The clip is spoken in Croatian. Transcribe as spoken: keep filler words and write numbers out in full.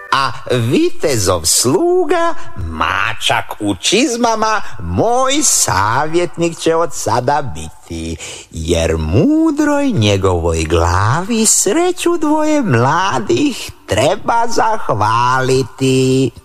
A vitezov sluga, mačak u čizmama, moj savjetnik će od sada biti, jer mudroj njegovoj glavi sreću dvoje mladih treba zahvaliti.